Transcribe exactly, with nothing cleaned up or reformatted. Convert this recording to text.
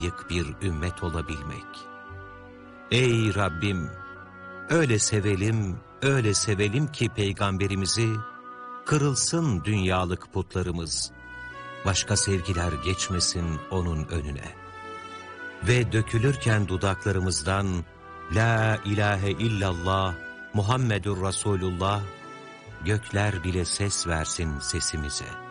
layık bir ümmet olabilmek. Ey Rabbim! Öyle sevelim, öyle sevelim ki Peygamberimizi, kırılsın dünyalık putlarımız, başka sevgiler geçmesin onun önüne. Ve dökülürken dudaklarımızdan, La ilahe illallah, Muhammedur Resulullah, gökler bile ses versin sesimize.